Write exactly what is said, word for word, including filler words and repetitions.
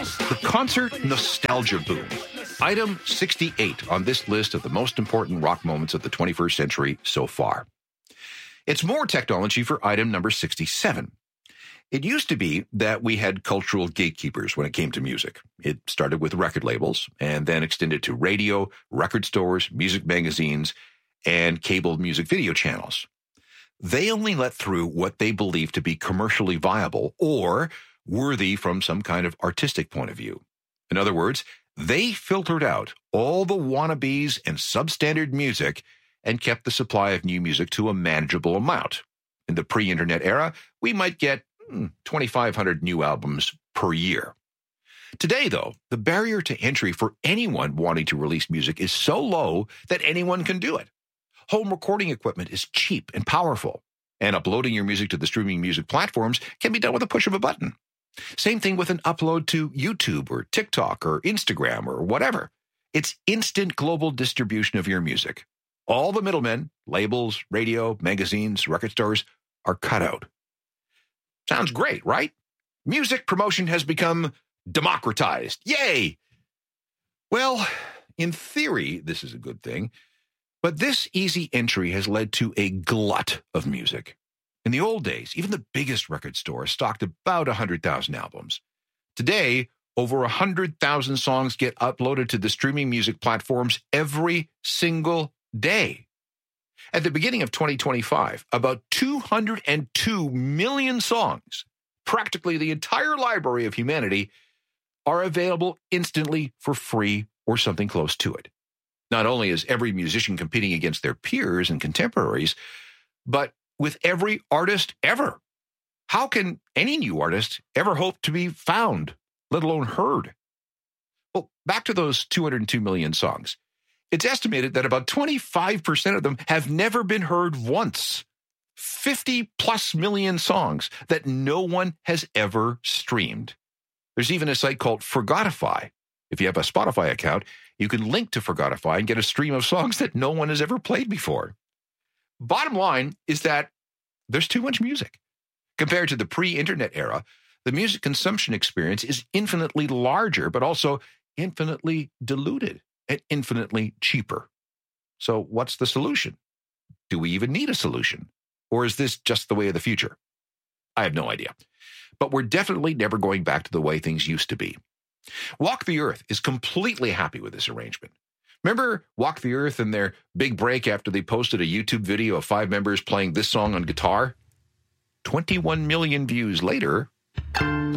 The concert nostalgia boom. Item sixty-eight on this list of the most important rock moments of the twenty-first century so far. It's more technology for item number sixty-seven. It used to be that we had cultural gatekeepers when it came to music. It started with record labels and then extended to radio, record stores, music magazines, and cable music video channels. They only let through what they believed to be commercially viable or worthy from some kind of artistic point of view. In other words, they filtered out all the wannabes and substandard music and kept the supply of new music to a manageable amount. In the pre-internet era, we might get hmm, twenty-five hundred new albums per year. Today, though, the barrier to entry for anyone wanting to release music is so low that anyone can do it. Home recording equipment is cheap and powerful, and uploading your music to the streaming music platforms can be done with a push of a button. Same thing with an upload to YouTube or TikTok or Instagram or whatever. It's instant global distribution of your music. All the middlemen, labels, radio, magazines, record stores, are cut out. Sounds great, right? Music promotion has become democratized. Yay! Well, in theory, this is a good thing, but this easy entry has led to a glut of music. In the old days, even the biggest record store stocked about one hundred thousand albums. Today, over one hundred thousand songs get uploaded to the streaming music platforms every single day. At the beginning of twenty twenty-five, about two hundred two million songs, practically the entire library of humanity, are available instantly for free or something close to it. Not only is every musician competing against their peers and contemporaries, but with every artist ever. How can any new artist ever hope to be found, let alone heard? Well, back to those two hundred two million songs. It's estimated that about twenty-five percent of them have never been heard once. fifty plus million songs that no one has ever streamed. There's even a site called Forgotify. If you have a Spotify account, you can link to Forgotify and get a stream of songs that no one has ever played before. Bottom line is that there's too much music. Compared to the pre-internet era, the music consumption experience is infinitely larger, but also infinitely diluted and infinitely cheaper. So what's the solution? Do we even need a solution? Or is this just the way of the future? I have no idea. But we're definitely never going back to the way things used to be. Walk the Earth is completely happy with this arrangement. Remember Walk the Earth and their big break after they posted a YouTube video of five members playing this song on guitar? twenty-one million views later,